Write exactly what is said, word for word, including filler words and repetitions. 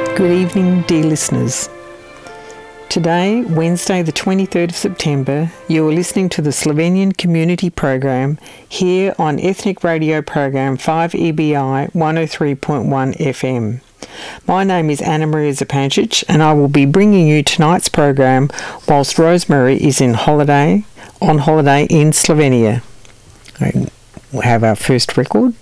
Good evening, dear listeners. Today, Wednesday the twenty-third of September, you are listening to the Slovenian Community Program here on Ethnic Radio Program five E B I one oh three point one F M. My name is Anna Maria Zupancic and I will be bringing you tonight's program whilst Rosemary is in holiday, on holiday in Slovenia. We'll have our first record.